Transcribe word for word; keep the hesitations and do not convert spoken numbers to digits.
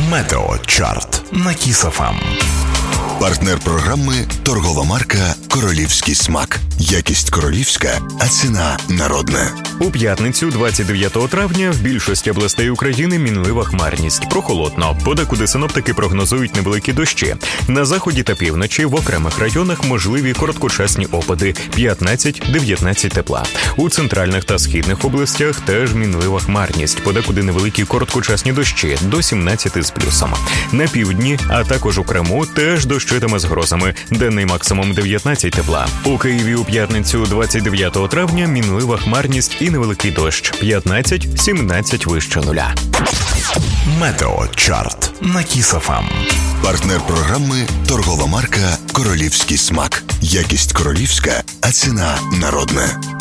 Метеочарт на Кіс еф ем. Партнер програми – торгова марка «Королівський смак». Якість королівська, а ціна народна. У п'ятницю, двадцять дев'ятого травня, в більшості областей України мінлива хмарність. Прохолодно. Подекуди синоптики прогнозують невеликі дощі. На заході та півночі в окремих районах можливі короткочасні опади – п'ятнадцять-дев'ятнадцять тепла. У центральних та східних областях теж мінлива хмарність. Подекуди невеликі короткочасні дощі – до сімнадцяти з плюсом. На півдні, а також у Криму, теж дощитиме з грозами. Денний максимум дев'ятнадцять тепла. У Києві у п'ятницю, двадцять дев'ятого травня, мінлива хмарність і невеликий дощ – п'ятнадцять-сімнадцять вище нуля. Метеочарт на Кіс еф ем. Партнер програми – торгова марка «Королівський смак». Якість королівська, а ціна народна.